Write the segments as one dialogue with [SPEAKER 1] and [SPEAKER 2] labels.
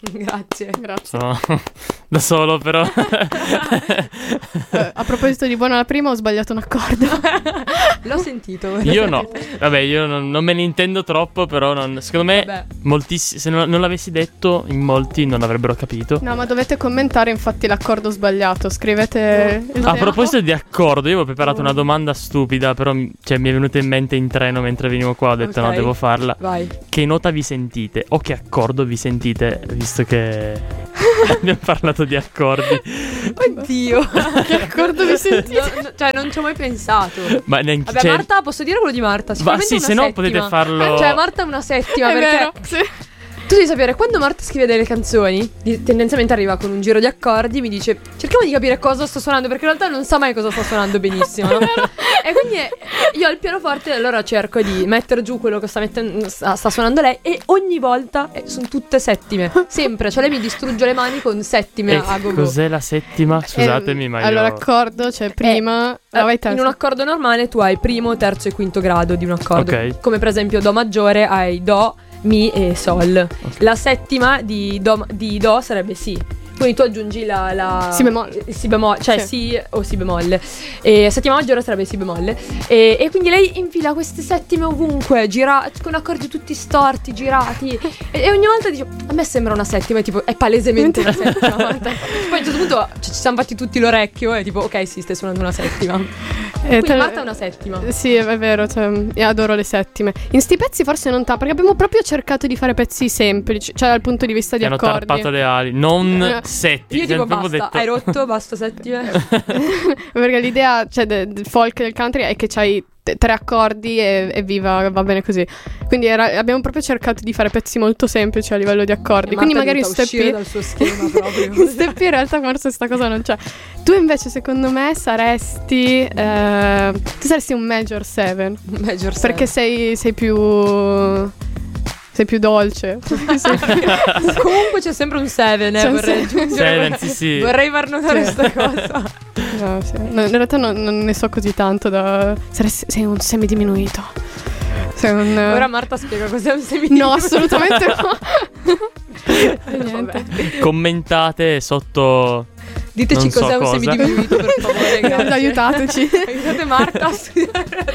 [SPEAKER 1] Grazie.
[SPEAKER 2] No, da solo però.
[SPEAKER 3] A proposito di buona la prima, ho sbagliato un accordo.
[SPEAKER 1] L'ho sentito.
[SPEAKER 2] Io no. Vabbè, io non me ne intendo troppo, però secondo me moltissimi, se non l'avessi detto, in molti non avrebbero capito.
[SPEAKER 3] No, ma dovete commentare infatti l'accordo sbagliato. Scrivete il
[SPEAKER 2] A proposito di accordo, io avevo preparato una domanda stupida, però mi è venuta in mente in treno mentre venivo qua, ho detto no, devo farla.
[SPEAKER 1] Vai.
[SPEAKER 2] Che nota vi sentite o che accordo vi sentite, visto che abbiamo parlato di accordi?
[SPEAKER 1] Oddio.
[SPEAKER 3] Che accordo vi sentite?
[SPEAKER 1] Cioè non ci ho mai pensato.
[SPEAKER 2] Ma neanche.
[SPEAKER 1] Vabbè, Marta, posso dire quello di Marta? Sicuramente
[SPEAKER 2] sì, se no potete farlo.
[SPEAKER 1] Cioè Marta è una settima,
[SPEAKER 3] È
[SPEAKER 1] perché
[SPEAKER 3] vero, sì.
[SPEAKER 1] tu devi sapere, quando Marta scrive delle canzoni, tendenzialmente arriva con un giro di accordi, mi dice cerchiamo di capire cosa sto suonando, perché in realtà non sa mai cosa sto suonando benissimo, no? E quindi io al pianoforte allora cerco di mettere giù quello che sta suonando lei, e ogni volta sono tutte settime, sempre, cioè lei mi distrugge le mani con settime a go-go.
[SPEAKER 2] Cos'è la settima? Scusatemi, ma
[SPEAKER 3] allora
[SPEAKER 2] io...
[SPEAKER 3] accordo, cioè prima
[SPEAKER 1] in un accordo normale tu hai primo, terzo e quinto grado di un accordo,
[SPEAKER 2] Ok.
[SPEAKER 1] come per esempio Do maggiore hai Do, Mi e Sol. La settima di Do sarebbe Si. Quindi tu aggiungi la
[SPEAKER 3] Si bemolle.
[SPEAKER 1] Si bemolle, cioè
[SPEAKER 3] Sì.
[SPEAKER 1] Si o Si bemolle. E settima maggiore sarebbe Si bemolle. E quindi lei infila queste settime ovunque, con accordi tutti storti, girati. E ogni volta dice a me sembra una settima, e tipo è palesemente una settima. Poi a un certo punto ci siamo fatti tutti l'orecchio e tipo ok, sì, stai suonando una settima. Quindi Marta è una settima.
[SPEAKER 3] Sì, è vero, cioè, io adoro le settime. In sti pezzi forse non tanto, perché abbiamo proprio cercato di fare pezzi semplici, cioè dal punto di vista di
[SPEAKER 2] Ti hanno
[SPEAKER 3] accordi.
[SPEAKER 2] tarpato le ali, non settime.
[SPEAKER 1] Io tipo
[SPEAKER 2] proprio
[SPEAKER 1] basta,
[SPEAKER 2] detto...
[SPEAKER 1] hai rotto, basta settime.
[SPEAKER 3] Perché l'idea, cioè, del folk e del country è che c'hai tre accordi e viva, va bene così. Quindi abbiamo proprio cercato di fare pezzi molto semplici a livello di accordi. Quindi magari in Step
[SPEAKER 1] uscire dal suo schema proprio.
[SPEAKER 3] in Step in realtà forse sta cosa non c'è. Tu invece secondo me saresti tu saresti un Major 7.
[SPEAKER 1] Major
[SPEAKER 3] Perché sei più dolce.
[SPEAKER 1] Comunque c'è sempre un 7,
[SPEAKER 3] C'è un
[SPEAKER 1] vorrei
[SPEAKER 3] seven.
[SPEAKER 1] aggiungere.
[SPEAKER 2] Sì, sì.
[SPEAKER 1] Vorrei far notare
[SPEAKER 3] Sì.
[SPEAKER 1] questa cosa.
[SPEAKER 3] No, sì. No, in realtà non ne so così tanto sei un semidiminuito. Sei un
[SPEAKER 1] Ora Marta spiega cos'è un semidiminuito.
[SPEAKER 3] No, assolutamente no. Niente.
[SPEAKER 2] Commentate sotto.
[SPEAKER 1] Diteci
[SPEAKER 2] non so
[SPEAKER 1] cos'è un
[SPEAKER 2] cosa.
[SPEAKER 1] semidiminuito, per favore, grazie.
[SPEAKER 3] Aiutateci.
[SPEAKER 1] Aiutate Marta a studiare.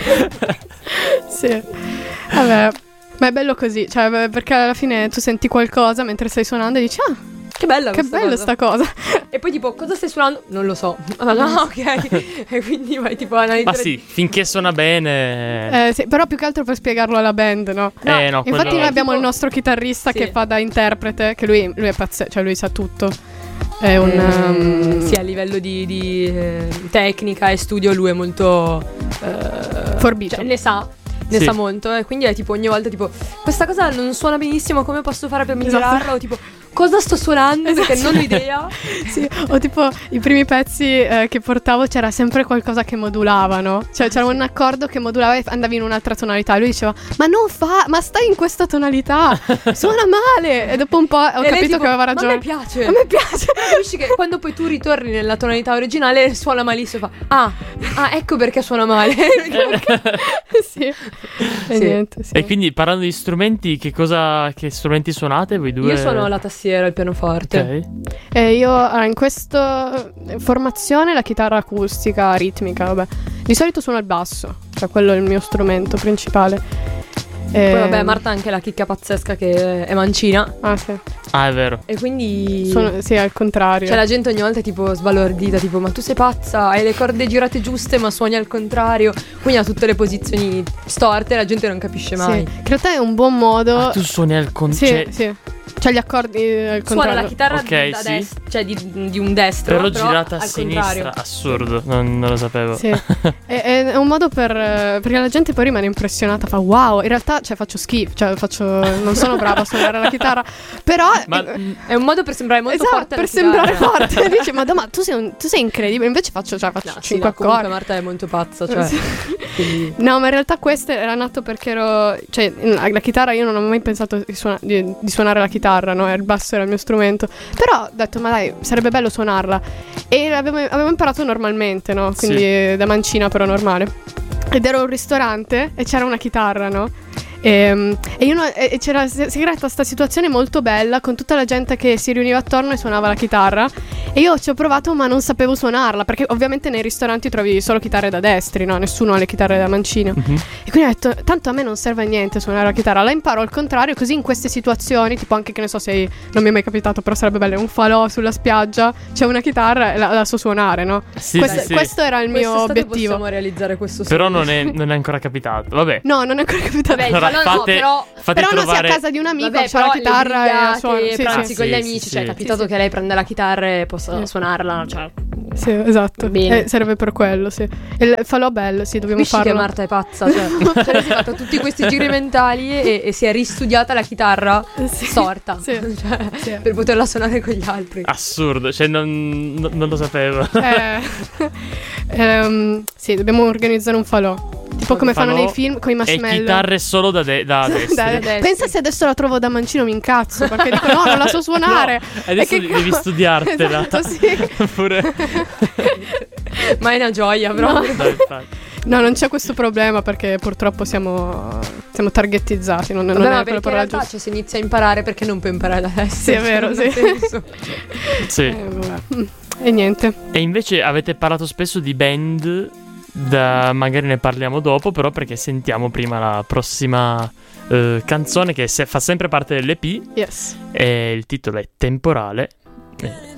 [SPEAKER 3] Sì. Vabbè. Ma è bello così, cioè perché alla fine tu senti qualcosa mentre stai suonando e dici
[SPEAKER 1] Che bella
[SPEAKER 3] che
[SPEAKER 1] questa
[SPEAKER 3] bella
[SPEAKER 1] cosa.
[SPEAKER 3] sta cosa.
[SPEAKER 1] E poi tipo cosa stai suonando? Non lo so. Ah, ok. E quindi vai tipo a analizzare.
[SPEAKER 2] Ma sì, finché suona bene.
[SPEAKER 3] Sì, però più che altro per spiegarlo alla band, no?
[SPEAKER 2] No,
[SPEAKER 3] Infatti
[SPEAKER 2] quello-
[SPEAKER 3] noi abbiamo
[SPEAKER 1] tipo-
[SPEAKER 3] il nostro chitarrista
[SPEAKER 1] Sì.
[SPEAKER 3] che fa da interprete, che lui è pazzesco, cioè lui sa tutto. È un
[SPEAKER 1] sì, a livello di tecnica e studio lui è molto
[SPEAKER 3] forbito.
[SPEAKER 1] cioè, ne sa
[SPEAKER 2] Sì.
[SPEAKER 1] molto, e quindi è tipo ogni volta tipo questa cosa non suona benissimo, come posso fare per migliorarla?
[SPEAKER 3] Esatto.
[SPEAKER 1] O tipo cosa sto suonando perché
[SPEAKER 3] Esatto.
[SPEAKER 1] non ho idea.
[SPEAKER 3] Sì, o tipo i primi pezzi che portavo c'era sempre qualcosa che modulava, no? Cioè c'era un accordo che modulava e andavi in un'altra tonalità. E lui diceva ma stai in questa tonalità, suona male. E dopo un po' ho
[SPEAKER 1] E lei
[SPEAKER 3] capito
[SPEAKER 1] tipo,
[SPEAKER 3] che aveva
[SPEAKER 1] ma
[SPEAKER 3] ragione.
[SPEAKER 1] a me piace.
[SPEAKER 3] A me piace.
[SPEAKER 1] Capisci che quando poi tu ritorni nella tonalità originale suona malissimo, fa ecco perché suona male.
[SPEAKER 3] Sì. E
[SPEAKER 1] Sì.
[SPEAKER 3] niente, sì.
[SPEAKER 2] E quindi parlando di strumenti, che strumenti suonate voi due?
[SPEAKER 1] Io suono la tastiera e il pianoforte.
[SPEAKER 2] Ok.
[SPEAKER 3] Io in questa formazione la chitarra acustica, ritmica, vabbè. Di solito suono il basso, cioè quello è il mio strumento principale.
[SPEAKER 1] Poi vabbè, Marta ha anche la chicca pazzesca che è mancina.
[SPEAKER 3] Ah, sì.
[SPEAKER 2] Ah, è vero.
[SPEAKER 1] E quindi
[SPEAKER 3] Sì, al contrario.
[SPEAKER 1] cioè la gente ogni volta è tipo sbalordita, tipo ma tu sei pazza, hai le corde girate giuste ma suoni al contrario. Quindi ha tutte le posizioni storte e la gente non capisce mai.
[SPEAKER 3] Sì. Che in realtà è un buon modo.
[SPEAKER 2] Ah, tu suoni al
[SPEAKER 3] Sì,
[SPEAKER 2] concerto.
[SPEAKER 3] sì. Cioè gli accordi al
[SPEAKER 1] Suona
[SPEAKER 3] contrario.
[SPEAKER 1] la chitarra
[SPEAKER 2] Ok,
[SPEAKER 1] da
[SPEAKER 2] sì.
[SPEAKER 1] destra, cioè di un destro,
[SPEAKER 2] Però girata a
[SPEAKER 1] al
[SPEAKER 2] sinistra.
[SPEAKER 1] contrario.
[SPEAKER 2] Assurdo, non lo sapevo.
[SPEAKER 3] Sì. È un modo perché la gente poi rimane impressionata, fa wow, in realtà cioè faccio schifo, cioè non sono brava a suonare la chitarra, però
[SPEAKER 2] Ma
[SPEAKER 1] È un modo per sembrare molto
[SPEAKER 3] esatto,
[SPEAKER 1] forte alla
[SPEAKER 3] per sembrare
[SPEAKER 1] chitarra.
[SPEAKER 3] forte. Dici ma tu sei incredibile, invece faccio
[SPEAKER 1] No,
[SPEAKER 3] 5
[SPEAKER 1] sì, no, comunque
[SPEAKER 3] accordi.
[SPEAKER 1] Marta è molto pazza, cioè
[SPEAKER 3] Sì.
[SPEAKER 1] quindi-
[SPEAKER 3] No, ma in realtà questo era nato perché cioè la chitarra io non ho mai pensato di suonare la chitarra, no? Il basso era il mio strumento. Però ho detto ma dai, sarebbe bello suonarla. E avevo imparato normalmente, no? Quindi da mancina però normale. Ed ero a un ristorante e c'era una chitarra, no? E si è creata questa situazione molto bella con tutta la gente che si riuniva attorno e suonava la chitarra, e io ci ho provato ma non sapevo suonarla, perché ovviamente nei ristoranti trovi solo chitarre da destri, no? Nessuno ha le chitarre da mancino. E quindi ho detto, tanto a me non serve a niente suonare la chitarra, la imparo al contrario, così in queste situazioni, tipo anche, che ne so, se non mi è mai capitato, però sarebbe bello, un falò sulla spiaggia, c'è una chitarra e la so suonare, no? Questo era il mio obiettivo.
[SPEAKER 1] Possiamo realizzare questo sogno.
[SPEAKER 2] Però non è ancora capitato. Vabbè.
[SPEAKER 3] No, non è ancora capitato.
[SPEAKER 1] Vabbè,
[SPEAKER 2] Allora, fate
[SPEAKER 3] però non
[SPEAKER 2] trovare...
[SPEAKER 3] sei a casa di un amico,
[SPEAKER 1] Vabbè,
[SPEAKER 3] c'ha la chitarra e suona.
[SPEAKER 1] pranzi con gli amici,
[SPEAKER 2] sì,
[SPEAKER 1] cioè è
[SPEAKER 2] sì.
[SPEAKER 1] capitato che lei prenda la chitarra e possa suonarla, cioè.
[SPEAKER 3] Sì, esatto.
[SPEAKER 1] Bene.
[SPEAKER 3] Serve per quello, sì. E il falò bello, sì, dobbiamo
[SPEAKER 1] Capisci
[SPEAKER 3] farlo.
[SPEAKER 1] che Marta è pazza, cioè lei si è fatta tutti questi giri mentali e si è ristudiata la chitarra sorta,
[SPEAKER 3] Sì.
[SPEAKER 1] cioè,
[SPEAKER 3] Sì.
[SPEAKER 1] per poterla suonare con gli altri.
[SPEAKER 2] Assurdo, cioè non lo sapevo.
[SPEAKER 3] Sì, dobbiamo organizzare un falò. Tipo come fanno nei film con i
[SPEAKER 2] E
[SPEAKER 3] marshmallow.
[SPEAKER 2] chitarre solo da destra.
[SPEAKER 3] Pensa se adesso la trovo da mancino mi incazzo, perché dico no, non la so suonare.
[SPEAKER 2] No, adesso
[SPEAKER 3] E che
[SPEAKER 2] devi studiartela.
[SPEAKER 3] Esatto, sì.
[SPEAKER 2] Pure...
[SPEAKER 1] Ma è una gioia, però.
[SPEAKER 2] No, infatti.
[SPEAKER 3] No, non c'è questo problema perché purtroppo siamo targettizzati. Non
[SPEAKER 1] Vabbè,
[SPEAKER 3] è
[SPEAKER 1] ma
[SPEAKER 3] quella
[SPEAKER 1] perché in
[SPEAKER 3] parola
[SPEAKER 1] realtà,
[SPEAKER 3] giusta.
[SPEAKER 1] cioè, se inizia a imparare, perché non puoi imparare da adesso?
[SPEAKER 3] Sì, è vero,
[SPEAKER 1] Cioè,
[SPEAKER 3] sì.
[SPEAKER 1] nel senso.
[SPEAKER 2] Sì.
[SPEAKER 3] Vabbè. E niente.
[SPEAKER 2] E invece avete parlato spesso di band, magari ne parliamo dopo, però perché sentiamo prima la prossima canzone che fa sempre parte dell'EP.
[SPEAKER 3] Yes.
[SPEAKER 2] E il titolo è Temporale.